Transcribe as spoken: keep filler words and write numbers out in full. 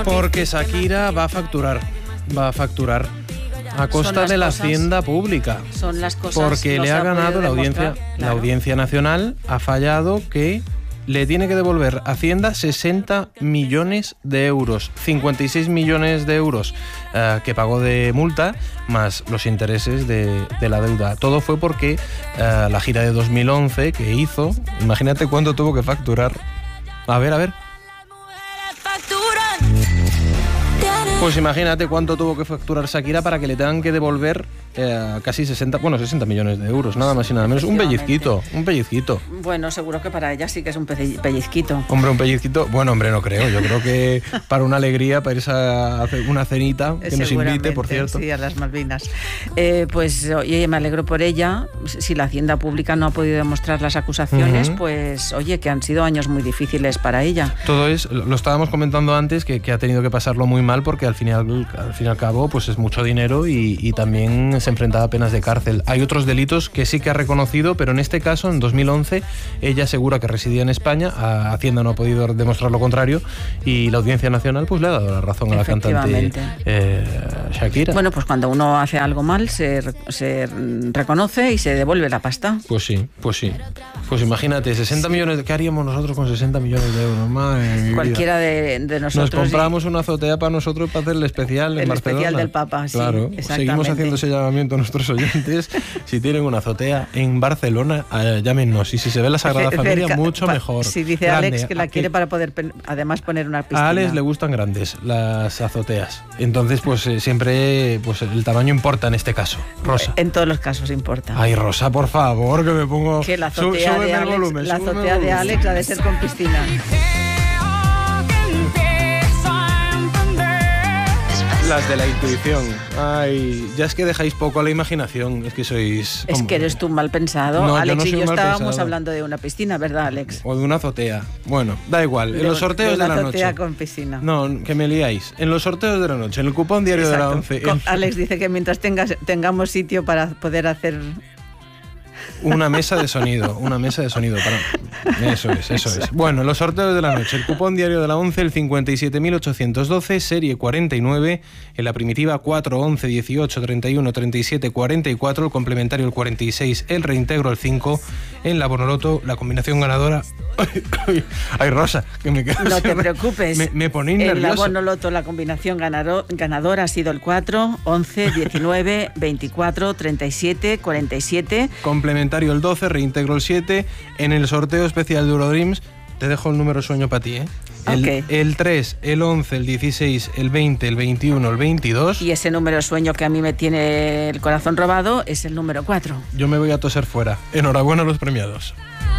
Porque Shakira va a facturar, va a facturar a costa de la cosas, hacienda pública. Son las cosas. Porque no le se ha ganado la demostrar, audiencia, claro. la Audiencia Nacional ha fallado que le tiene que devolver a Hacienda sesenta millones de euros, cincuenta y seis millones de euros eh, que pagó de multa, más los intereses de, de la deuda. Todo fue porque eh, la gira de dos mil once que hizo, imagínate cuánto tuvo que facturar. A ver, a ver. Pues imagínate cuánto tuvo que facturar Shakira para que le tengan que devolver eh, casi sesenta, bueno, sesenta millones de euros, nada más y nada menos. Un pellizquito, un pellizquito. Bueno, seguro que para ella sí que es un pellizquito. Hombre, un pellizquito, bueno, hombre, no creo. Yo creo que para una alegría, para irse a hacer una cenita, que nos invite, por cierto. Sí, a las Malvinas. Eh, pues, oye, me alegro por ella. Si la Hacienda Pública no ha podido demostrar las acusaciones, uh-huh. pues, oye, que han sido años muy difíciles para ella. Todo es, lo estábamos comentando antes, que, que ha tenido que pasarlo muy mal porque al fin y al, al, fin y al cabo pues es mucho dinero y, y también se enfrentaba a penas de cárcel. Hay otros delitos que sí que ha reconocido, pero en este caso, en dos mil once, ella asegura que residía en España, a Hacienda no ha podido demostrar lo contrario y la Audiencia Nacional pues le ha dado la razón a la cantante eh, Shakira. Bueno, pues cuando uno hace algo mal se, se reconoce y se devuelve la pasta. Pues sí, pues sí. Pues imagínate, sesenta sí. millones, ¿qué haríamos nosotros con sesenta millones de euros? Madre Cualquiera de, de nosotros. Nos compramos y... una azotea para nosotros para hacer el especial en el Barcelona. El especial del Papa, sí. Claro, seguimos haciendo ese llamamiento a nuestros oyentes. Si tienen una azotea en Barcelona, eh, llámenos. Y si se ve la Sagrada Familia, Cerca, mucho pa, mejor. Si dice grande. Alex que la quiere para poder además poner una piscina. A Alex le gustan grandes las azoteas. Entonces, pues eh, siempre pues el tamaño importa en este caso. Rosa. En todos los casos importa. Ay, Rosa, por favor, que me pongo... Que la azotea, Sú, de, Alex, volumen, la azotea de Alex ha de ser con piscina. Las de la intuición. Ay, ya es que dejáis poco a la imaginación. Es que sois... Es que eres tú mal pensado. No, Alex yo no y yo estábamos pensado. hablando de una piscina, ¿verdad, Alex? O de una azotea. Bueno, da igual. En de, los sorteos de, de la noche. Una azotea con piscina. No, que me liáis. En los sorteos de la noche, en el cupón diario Exacto. de la once. Con, en... Alex dice que mientras tengas, tengamos sitio para poder hacer... Una mesa de sonido, una mesa de sonido. Para... Eso es, eso es. Bueno, los sorteos de la noche. El cupón diario de la once, el cincuenta y siete mil ochocientos doce, serie cuarenta y nueve. En la primitiva cuatro, once, dieciocho, treinta y uno, treinta y siete, cuarenta y cuatro. El complementario el cuarenta y seis, el reintegro el cinco. En la Bonoloto, la combinación ganadora... Ay, ay, ay Rosa, que me quedo... No te preocupes. Me, me ponéis nervioso. En la Bonoloto, la combinación ganador, ganadora ha sido el cuatro, once, diecinueve, veinticuatro, treinta y siete, cuarenta y siete. Complementario el doce, reintegro el siete. En el sorteo especial de Eurodreams te dejo el número sueño para ti, ¿eh? El, okay. el tres, el once, el dieciséis, el veinte, el veintiuno, el veintidós. Y ese número sueño que a mí me tiene el corazón robado es el número cuatro. Yo me voy a toser fuera. Enhorabuena a los premiados.